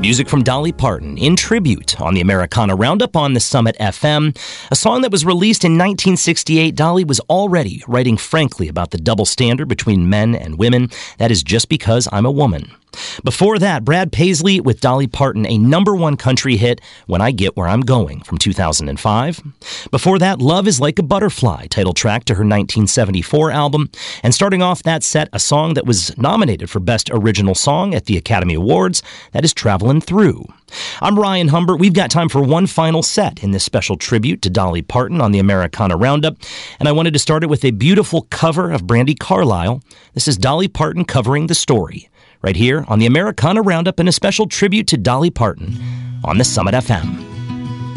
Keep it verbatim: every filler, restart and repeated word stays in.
Music from Dolly Parton in tribute on the Americana Roundup on the Summit F M. A song that was released in nineteen sixty-eight, Dolly was already writing frankly about the double standard between men and women. That is just because I'm a woman. Before that, Brad Paisley with Dolly Parton, a number one country hit, When I Get Where I'm Going, from two thousand five. Before that, Love is Like a Butterfly, title track to her nineteen seventy-four album. And starting off that set, a song that was nominated for Best Original Song at the Academy Awards, that is Travelin' Through. I'm Ryan Humbert. We've got time for one final set in this special tribute to Dolly Parton on the Americana Roundup, and I wanted to start it with a beautiful cover of Brandi Carlile. This is Dolly Parton covering The Story, right here on the Americana Roundup, and a special tribute to Dolly Parton on the Summit F M.